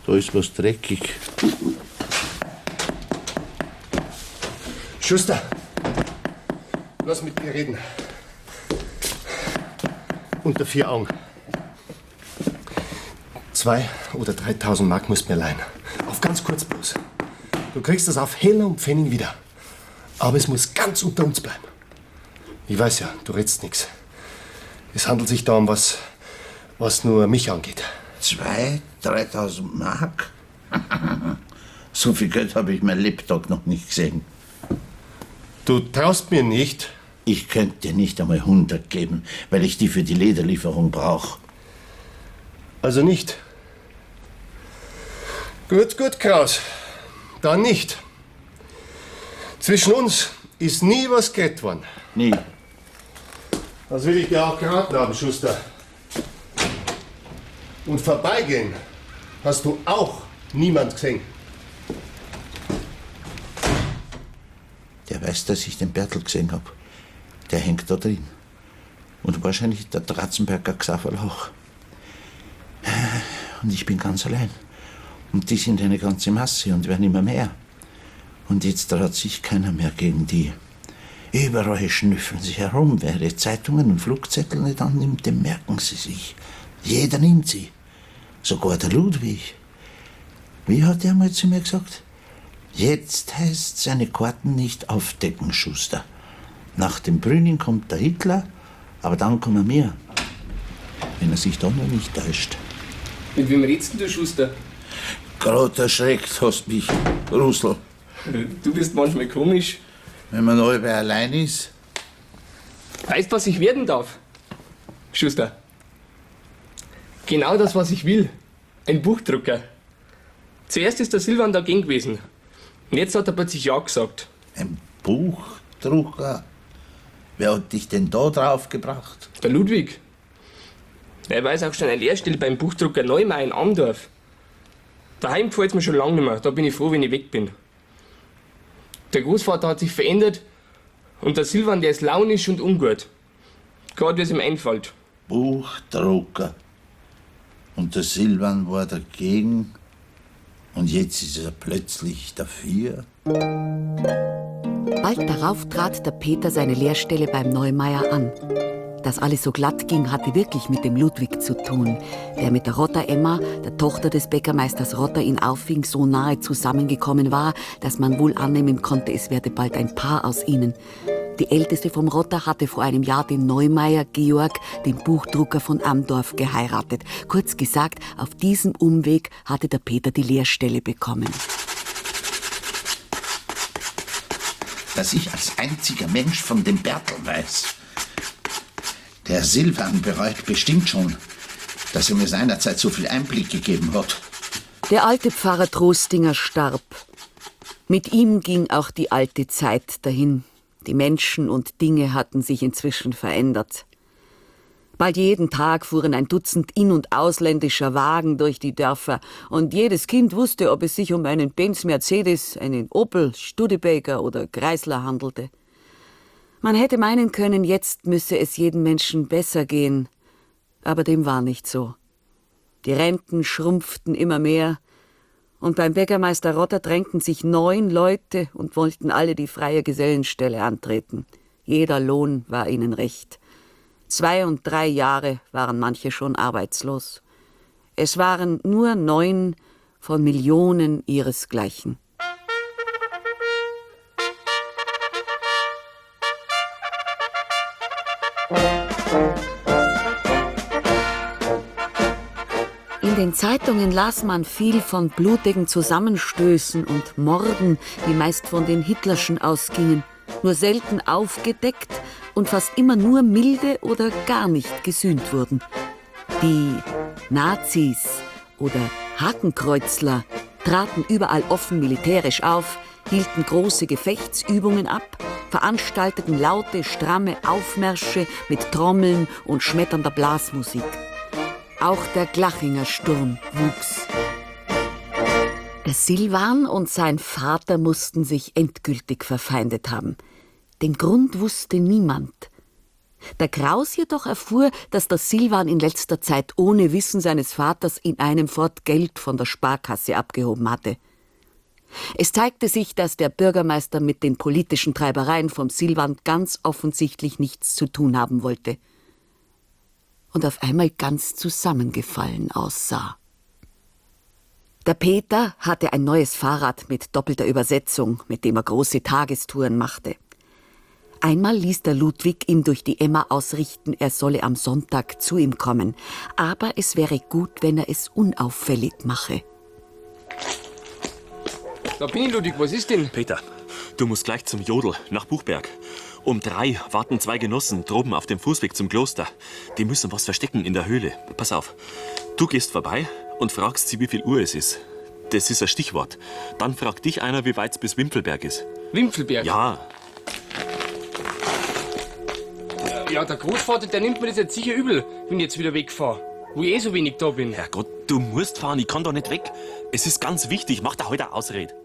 Da ist was dreckig. Schuster, lass mit mir reden. Unter 4 Augen. 2.000 oder 3.000 Mark musst du mir leihen. Auf ganz kurz bloß. Du kriegst das auf Heller und Pfennig wieder. Aber es muss ganz unter uns bleiben. Ich weiß ja, du redst nichts. Es handelt sich da um was nur mich angeht. 2.000, 3.000 Mark? So viel Geld habe ich mein Lebtag noch nicht gesehen. Du traust mir nicht? Ich könnte dir nicht einmal 100 geben, weil ich die für die Lederlieferung brauche. Also nicht? Gut, Kraus. Dann nicht. Zwischen uns ist nie was geredet worden. Nie. Das will ich dir auch geraten haben, Schuster. Und vorbeigehen hast du auch niemand gesehen. Der weiß, dass ich den Bertel gesehen habe. Der hängt da drin. Und wahrscheinlich der Dratzenberger Xaverl auch. Und ich bin ganz allein. Und die sind eine ganze Masse und werden immer mehr. Und jetzt traut sich keiner mehr gegen die. Überall schnüffeln sie herum. Wer ihre Zeitungen und Flugzettel nicht annimmt, den merken sie sich. Jeder nimmt sie. Sogar der Ludwig. Wie hat er mal zu mir gesagt? Jetzt heißt seine Karten nicht aufdecken, Schuster. Nach dem Brüning kommt der Hitler, aber dann kommen wir. Wenn er sich da noch nicht täuscht. Mit wem redst du, Schuster? Gerade erschreckt hast mich, Rusl. Du bist manchmal komisch. Wenn man alle allein ist. Weißt, was ich werden darf? Schuster. Genau das, was ich will. Ein Buchdrucker. Zuerst ist der Silvan dagegen gewesen. Und jetzt hat er plötzlich Ja gesagt. Ein Buchdrucker? Wer hat dich denn da drauf gebracht? Der Ludwig. Er weiß auch schon eine Lehrstelle beim Buchdrucker Neumeier in Amdorf. Daheim gefällt mir schon lange nicht mehr. Da bin ich froh, wenn ich weg bin. Der Großvater hat sich verändert und der Silvan, der ist launisch und ungut. Gerade wie es ihm einfällt. Buchdrucker. Und der Silvan war dagegen und jetzt ist er plötzlich dafür. Bald darauf trat der Peter seine Lehrstelle beim Neumeier an. Dass alles so glatt ging, hatte wirklich mit dem Ludwig zu tun, der mit der Rotter Emma, der Tochter des Bäckermeisters Rotter, in Auffing so nahe zusammengekommen war, dass man wohl annehmen konnte, es werde bald ein Paar aus ihnen. Die älteste vom Rotter hatte vor einem Jahr den Neumeier Georg, den Buchdrucker von Amdorf, geheiratet. Kurz gesagt, auf diesem Umweg hatte der Peter die Lehrstelle bekommen. Dass ich als einziger Mensch von dem Bertel weiß. Der Silvan bereut bestimmt schon, dass er mir seinerzeit so viel Einblick gegeben hat. Der alte Pfarrer Trostinger starb. Mit ihm ging auch die alte Zeit dahin. Die Menschen und Dinge hatten sich inzwischen verändert. Bald jeden Tag fuhren ein Dutzend in- und ausländischer Wagen durch die Dörfer und jedes Kind wusste, ob es sich um einen Benz Mercedes, einen Opel, Studebaker oder Chrysler handelte. Man hätte meinen können, jetzt müsse es jedem Menschen besser gehen. Aber dem war nicht so. Die Renten schrumpften immer mehr und beim Bäckermeister Rotter drängten sich 9 Leute und wollten alle die freie Gesellenstelle antreten. Jeder Lohn war ihnen recht. 2 und 3 Jahre waren manche schon arbeitslos. Es waren nur 9 von Millionen ihresgleichen. In den Zeitungen las man viel von blutigen Zusammenstößen und Morden, die meist von den Hitlerschen ausgingen, nur selten aufgedeckt und fast immer nur milde oder gar nicht gesühnt wurden. Die Nazis oder Hakenkreuzler traten überall offen militärisch auf, hielten große Gefechtsübungen ab, veranstalteten laute, stramme Aufmärsche mit Trommeln und schmetternder Blasmusik. Auch der Glachinger Sturm wuchs. Der Silvan und sein Vater mussten sich endgültig verfeindet haben. Den Grund wusste niemand. Der Kraus jedoch erfuhr, dass der Silvan in letzter Zeit ohne Wissen seines Vaters in einem Fort Geld von der Sparkasse abgehoben hatte. Es zeigte sich, dass der Bürgermeister mit den politischen Treibereien vom Silvan ganz offensichtlich nichts zu tun haben wollte und auf einmal ganz zusammengefallen aussah. Der Peter hatte ein neues Fahrrad mit doppelter Übersetzung, mit dem er große Tagestouren machte. Einmal ließ der Ludwig ihm durch die Emma ausrichten, er solle am Sonntag zu ihm kommen, aber es wäre gut, wenn er es unauffällig mache. Da bin ich, Ludwig, was ist denn? Peter, du musst gleich zum Jodl nach Buchberg. Um 3 warten 2 Genossen droben auf dem Fußweg zum Kloster. Die müssen was verstecken in der Höhle. Pass auf, du gehst vorbei und fragst sie, wie viel Uhr es ist. Das ist ein Stichwort. Dann fragt dich einer, wie weit es bis Wimpelberg ist. Wimpelberg? Ja, Ja, der Großvater, der nimmt mir das jetzt sicher übel, wenn ich jetzt wieder wegfahre. Wo ich so wenig da bin. Herrgott, du musst fahren, ich kann da nicht weg. Es ist ganz wichtig, mach da heute eine Ausrede.